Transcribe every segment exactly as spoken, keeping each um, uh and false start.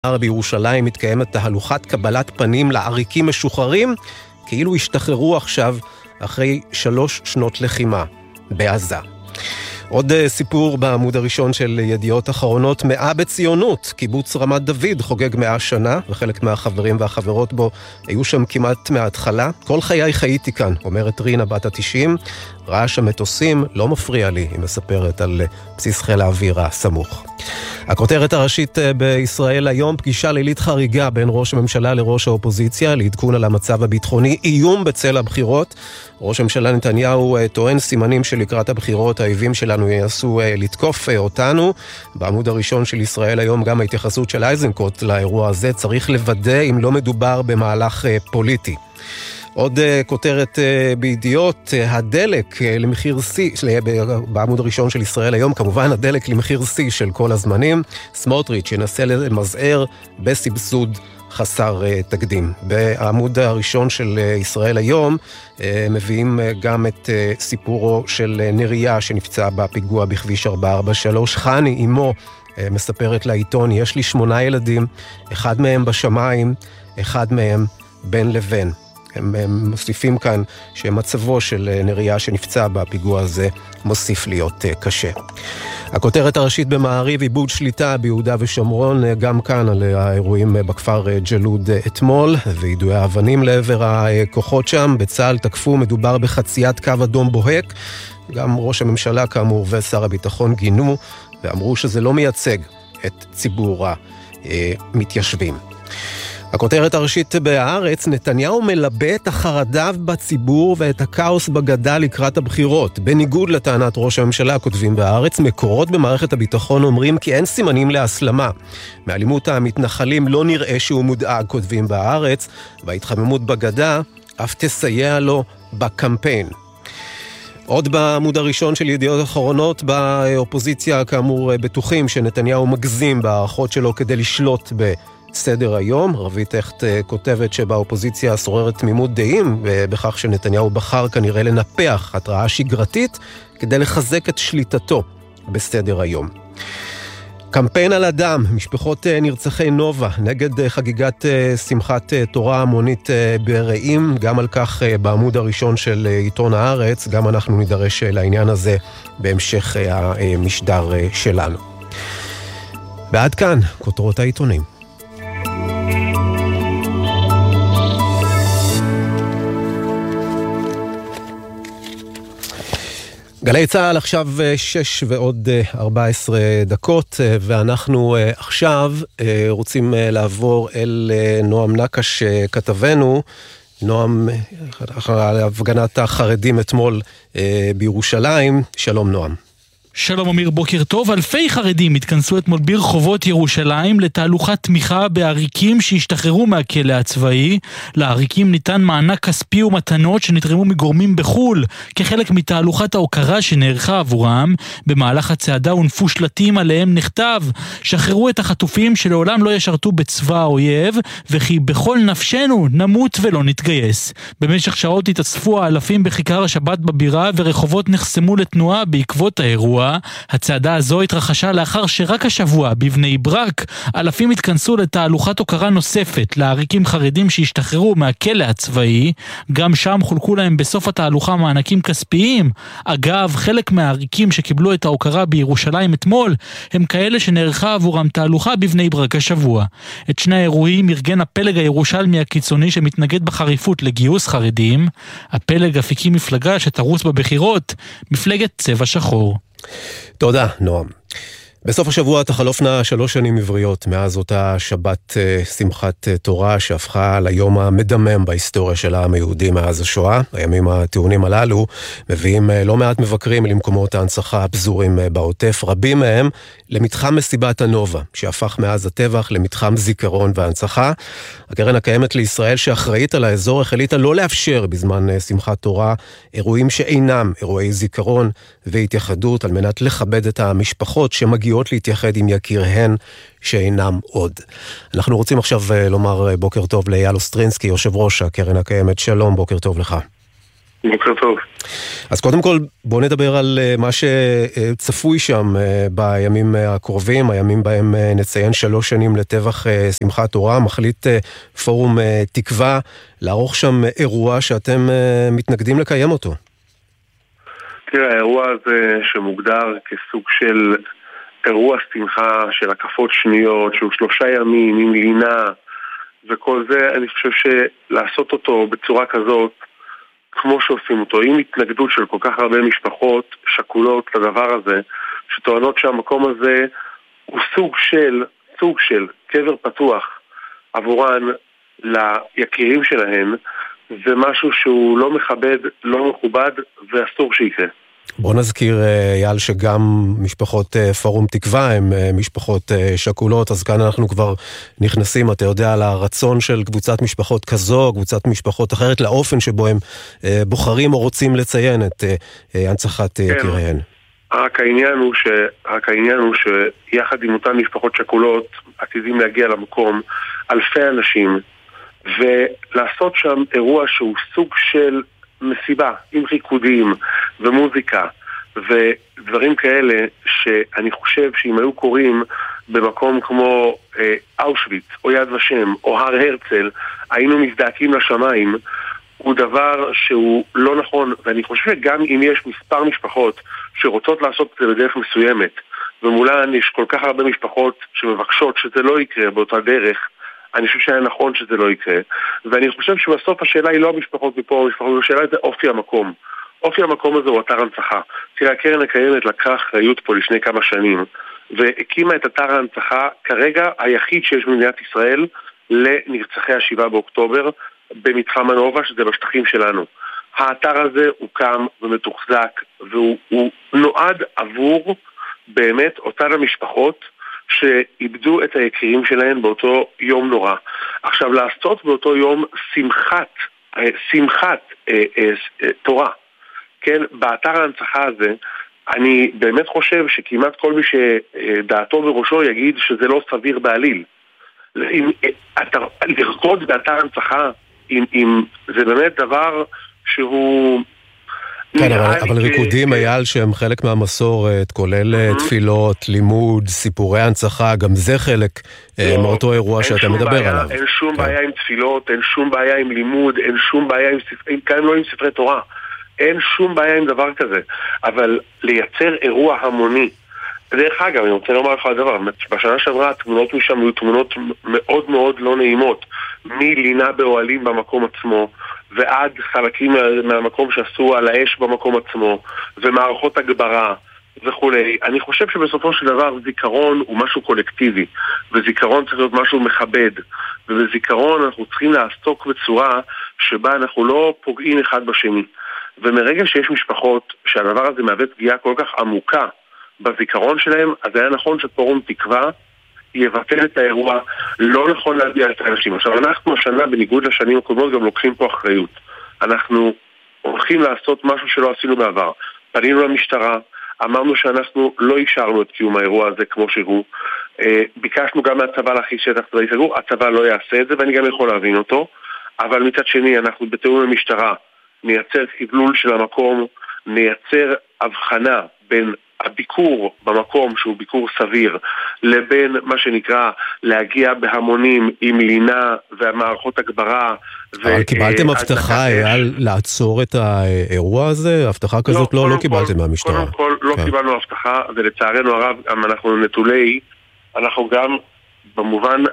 בירושלים מתקיימת תהלוכת קבלת פנים לעריקים משוחררים, כאילו השתחררו עכשיו אחרי שלוש שנות לחימה בעזה. עוד סיפור בעמוד הראשון של ידיעות אחרונות, מאה בציונות. קיבוץ רמת דוד חוגג מאה שנה, וחלק מהחברים והחברות בו היו שם כמעט מההתחלה. כל חיי חייתי כאן, אומרת רינה בת ה-תשעים. רעש המטוסים לא מפריע לי, היא מספרת על בסיס חיל האוויר הסמוך. הכותרת הראשית בישראל היום, פגישה לילית חריגה בין ראש הממשלה לראש האופוזיציה, לעדכון על המצב הביטחוני, איום בצל הבחירות. ראש הממשלה נתניהו טוען סימנים שלקראת הבחירות האויבים שלנו ינסו לתקוף אותנו. בעמוד הראשון של ישראל היום גם ההתייחסות של אייזנקוט לאירוע הזה, צריך לוודא אם לא מדובר במהלך פוליטי. עוד כותרת בידיעות, הדלק למחיר סי, בעמוד הראשון של ישראל היום, כמובן הדלק למחיר סי של כל הזמנים. סמוטריץ' ינסה למזער בסבסוד חסר תקדים. בעמוד הראשון של ישראל היום מביאים גם את סיפורו של נריה שנפצע בפיגוע בכביש ארבע ארבע שלוש. חני אמו מספרת לעיתון, יש לי שמונה ילדים, אחד מהם בשמיים, אחד מהם בין לבין. הם, הם מוסיפים כאן שמצבו של נריה שנפצע בפיגוע הזה מוסיף להיות uh, קשה. הכותרת הראשית במעריב, איבוד שליטה ביהודה ושומרון, גם כאן על האירועים בכפר ג'לוד אתמול, וידועי האבנים לעבר הכוחות שם. בצה"ל תקפו, מדובר בחציית קו אדום בוהק. גם ראש הממשלה כאמור ושר הביטחון גינו, ואמרו שזה לא מייצג את ציבור המתיישבים. הכותרת הראשית בהארץ, נתניהו מלבה את החרדה בציבור ואת הכאוס בגדה לקראת הבחירות. בניגוד לטענת ראש הממשלה, כותבים בהארץ, מקורות במערכת הביטחון אומרים כי אין סימנים להסלמה. מאלימות המתנחלים לא נראה שהוא מודאג, כותבים בהארץ, וההתחממות בגדה אף תסייע לו בקמפיין. עוד בעמוד הראשון של ידיעות אחרונות, באופוזיציה כאמור בטוחים שנתניהו מגזים בהערכות שלו כדי לשלוט ב... סדר היום. רבית הכט כותבת שבאופוזיציה שוררת תמימות דעים בכך שנתניהו בחר כנראה לנפח התראה שגרתית כדי לחזק את שליטתו בסדר היום. קמפיין על אדם, משפחות נרצחי נובה נגד חגיגת שמחת תורה המונית ברעים, גם על כך בעמוד הראשון של עיתון הארץ, גם אנחנו נידרש לעניין הזה בהמשך המשדר שלנו. ועד כאן כותרות העיתונים. גלי צהל עכשיו שש ועוד ארבע עשרה דקות, ואנחנו עכשיו רוצים לעבור אל נועם נקש כתבנו. נועם, על הפגנת החרדים אתמול בירושלים. שלום נועם. שלום אמיר, בוקר טוב. אלפי חרדים התכנסו אתמול ברחובות ירושלים לתהלוכת תמיכה בעריקים שהשתחררו מהכלא הצבאי. לעריקים ניתן מענק כספי ומתנות שנתרמו מגורמים בחול כחלק מתהלוכת ההוקרה שנערכה עבורם. במהלך הצעדה הונפו שלטים עליהם נכתב: שחררו את החטופים שלעולם לא ישרתו בצבא האויב, וכי בכל נפשנו נמות ולא נתגייס. במשך שעות התאספו האלפים בכיכר השבת בבירה, ורחובות נחסמו לתנועה בעקבות האירוע. הצעדה הזו התרחשה לאחר שרק השבוע בבני ברק אלפים התכנסו לתהלוכת הוקרה נוספת לעריקים חרדים שהשתחררו מהכלא הצבאי. גם שם חולקו להם בסוף התהלוכה מענקים כספיים. אגב, חלק מהעריקים שקיבלו את ההוקרה בירושלים אתמול הם כאלה שנערכה עבורם תהלוכה בבני ברק השבוע. את שני האירועים ארגן הפלג הירושלמי הקיצוני שמתנגד בחריפות לגיוס חרדים. הפלג הפיקים מפלגה שתרוץ בבחירות, מפלגת צבע שחור. תודה, נועם. בסוף השבוע תחלופנה שלוש שנים עבריות מאז אותה שבת שמחת תורה שהפכה ליום המדמם בהיסטוריה של העם היהודי מאז השואה. הימים הטעונים הללו מביאים לא מעט מבקרים למקומות ההנצחה הפזורים בעוטף, רבים מהם למתחם מסיבת הנובה, שהפך מאז הטבח למתחם זיכרון והנצחה. הקרן הקיימת לישראל שאחראית על האזור החליטה לא לאפשר בזמן שמחת תורה אירועים שאינם אירועי זיכרון והתייחדות, על מנת לכבד את המשפחות שמגיעות להתייחד עם יקיריהן שאינם עוד. אנחנו רוצים עכשיו לומר בוקר טוב לאייל אוסטרינסקי, יושב ראש הקרן הקיימת. שלום, בוקר טוב לך. בוקר טוב. אז קודם כל בוא נדבר על מה שצפוי שם בימים הקרובים, הימים בהם נציין שלוש שנים לטבח שמחת תורה. מחליט פורום תקווה לערוך שם אירוע שאתם מתנגדים לקיים אותו. תראה, האירוע הזה שמוגדר כסוג של אירוע שמחה של הקפות שניות, שהוא שלושה ימים עם לינה וכל זה, אני חושב שלעשות אותו בצורה כזאת כמו שעושים אותו, עם התנגדות של כל כך הרבה משפחות שכולות לדבר הזה, שטוענות שהמקום הזה הוא סוג של, סוג של קבר פתוח עבורן ליקירים שלהן, זה משהו שהוא לא מכבד, לא מכובד ואסור שיקרה. בוא נזכיר, יעל, שגם משפחות פורום תקווה הם משפחות שכולות, אז כאן אנחנו כבר נכנסים, אתה יודע, לרצון של קבוצת משפחות כזו, קבוצת משפחות אחרת, לאופן שבו הם בוחרים או רוצים לציין את הנצחת יקיריהן. רק העניין הוא ש... רק העניין הוא שיחד עם אותן משפחות שכולות עתידים להגיע למקום אלפי אנשים, ולעשות שם אירוע שהוא סוג של מסיבה עם ריקודים ומוזיקה ודברים כאלה, שאני חושב שאם היו קוראים במקום כמו אה, אושוויץ או יד ושם או הר הרצל, היינו מזדעקים לשמיים. הוא דבר שהוא לא נכון, ואני חושב שגם אם יש מספר משפחות שרוצות לעשות את זה בדרך מסוימת, ומולן יש כל כך הרבה משפחות שמבקשות שזה לא יקרה באותה דרך, אני חושב שהיה נכון שזה לא יקרה. ואני חושב שבסוף השאלה היא לא המשפחות מפה או המשפחות, השאלה זה אופי המקום. אופי המקום הזה הוא אתר הנצחה. תראה, הקרן הקיימת לקחה אחריות פה לפני כמה שנים, והקימה את אתר ההנצחה כרגע היחיד שיש במדינת ישראל לנרצחי השבעה באוקטובר, במתחם הנובה, שזה בשטחים שלנו. האתר הזה הוקם ומתוחזק, והוא הוא נועד עבור באמת אותן המשפחות שאיבדו את היקירים שלהם באותו יום נורא. עכשיו, לעשות באותו יום שמחת, שמחת אה, אה, אה, תורה, כן, באתר ההנצחה הזה, אני באמת חושב שכמעט כל מי שדעתו בראשו יגיד שזה לא סביר בעליל. אם, אתה, לרקוד באתר ההנצחה, אם, אם, זה באמת דבר שהוא... כן, אבל, אבל ריקודים, אייל, שהם חלק מהמסורת, כולל תפילות, לימוד, סיפורי הנצחה, גם זה חלק מאותו אירוע שאתה מדבר עליו. אין שום בעיה עם תפילות, אין שום בעיה עם לימוד, אין שום בעיה עם, כאן לא עם ספרי תורה. אין שום בעיה עם דבר כזה. אבל לייצר אירוע המוני, דרך אגב, אני רוצה לומר לך דבר, בשנה שעברה התמונות משם היו תמונות מאוד מאוד לא נעימות, מלינה באוהלים במקום עצמו, ועד חלקים מהמקום שעשו על האש במקום עצמו, ומערכות הגברה וכו'. אני חושב שבסופו של דבר זיכרון הוא משהו קולקטיבי, וזיכרון צריך להיות משהו מכבד, ובזיכרון אנחנו צריכים לעסוק בצורה שבה אנחנו לא פוגעים אחד בשני. ומרגע שיש משפחות שהדבר הזה מהווה פגיעה כל כך עמוקה בזיכרון שלהם, אז היה נכון שפורום תקווה יבטל את האירוע, לא נכון להביע את האנשים. עכשיו, אנחנו השנה, בניגוד לשנים הקודמות, גם לוקחים פה אחריות. אנחנו הולכים לעשות משהו שלא עשינו בעבר. פנינו למשטרה, אמרנו שאנחנו לא אישרנו את קיום האירוע הזה כמו שהוא. ביקשנו גם מהצבא להכניס שטח צבאי סגור, הצבא לא יעשה את זה, ואני גם יכול להבין אותו. אבל מצד שני, אנחנו בתיאום למשטרה, נייצר חידלול של המקום, נייצר הבחנה בין הביקור במקום שהוא ביקור סביר לבין מה שנקרא להגיע בהמונים עם לינה והמערכות הגברה. אבל קיבלתם הבטחה לעצור את האירוע הזה? הבטחה כזאת לא קיבלתם מהמשטרה. קודם כל לא קיבלנו הבטחה, ולצערנו הרב אנחנו נטולי, אנחנו גם במובן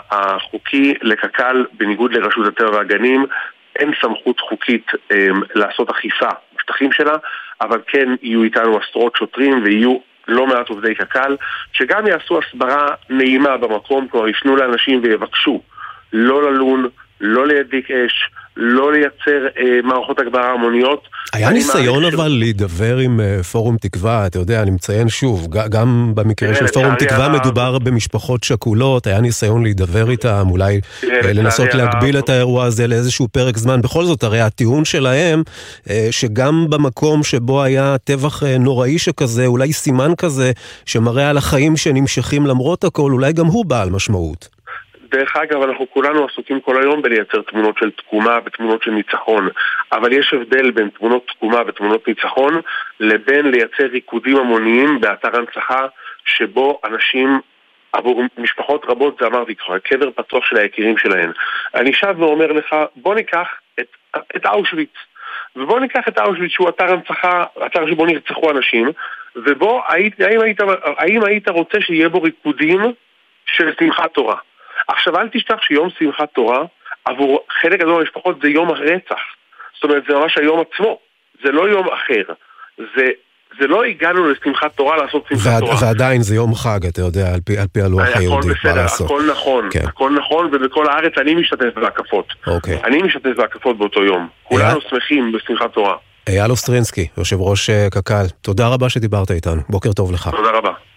החוקי לקק"ל, בניגוד לרשות הטבע והגנים, אין סמכות חוקית לעשות אכיפה בשטחים שלה, אבל כן יהיו איתנו עשרות שוטרים ויהיו לא מעט עובדי קק"ל שגם יעשו הסברה נעימה במקום, כבר יפנו לאנשים ויבקשו לא ללון, לא להדליק אש, לא לייצר אה, מערכות הגברה המוניות. היה ניסיון אבל ש... להידבר עם uh, פורום תקווה, אתה יודע, אני מציין שוב, ג- גם במקרה של פורום תקווה מדובר במשפחות שכולות, היה ניסיון להידבר איתם, אולי uh, לנסות להגביל את האירוע הזה לאיזשהו פרק זמן, בכל זאת, הרי הטיעון שלהם, uh, שגם במקום שבו היה טבח uh, נוראי שכזה, אולי סימן כזה, שמראה על החיים שנמשכים למרות הכל, אולי גם הוא בעל משמעות. דרך אגב, אנחנו כולנו עסוקים כל היום בלייצר תמונות של תקומה ותמונות של ניצחון, אבל יש הבדל בין תמונות תקומה ותמונות ניצחון לבין לייצר ריקודים המוניים באתר הנצחה שבו אנשים, עבור משפחות רבות, זה אמרתי כבר, קבר פתוח של היקירים שלהן. אני שב ואומר לך, בוא ניקח את, את אושוויץ, ובוא ניקח את אושוויץ שהוא אתר הנצחה, אתר שבו נרצחו אנשים, ובוא, האם היית, האם היית רוצה שיהיה בו ריקודים של שמחת תורה? עכשיו אל תשכח שיום שמחת תורה עבור חלק גדול מהמשפחות זה יום הרצח, זאת אומרת זה ממש היום עצמו, זה לא יום אחר, זה, זה לא הגענו לשמחת תורה לעשות שמחת ועד, תורה. ועדיין זה יום חג, אתה יודע, על פי, על פי הלוח היהודי, בסדר, מה לעשות. הכל נכון, כן. הכל נכון, ובכל הארץ אני משתתף בהקפות. אוקיי. אני משתתף בהקפות באותו יום. כולנו שמחים בשמחת תורה. אייל אוסטרנסקי, יושב ראש קק"ל, תודה רבה שדיברת איתנו, בוקר טוב לך. תודה רבה.